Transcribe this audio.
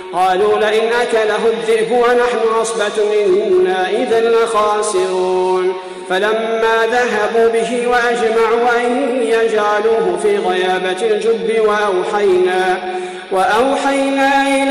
قالوا لئن أكله الذئب ونحن عصبة إنا إذا لخاسرون فلما ذهبوا به وأجمعوا أن يجعلوه في غيابة الجب وأوحينا إلى